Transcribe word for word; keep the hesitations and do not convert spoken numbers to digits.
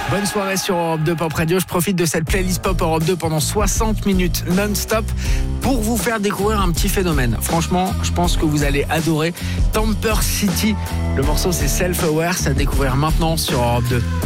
Bonne soirée sur Europe deux Pop Radio. Je profite de cette playlist Pop Europe deux pendant soixante minutes non-stop pour vous faire découvrir un petit phénomène. Franchement, je pense que vous allez adorer Tamper City. Le morceau c'est Self Aware, c'est à découvrir maintenant sur Europe deux.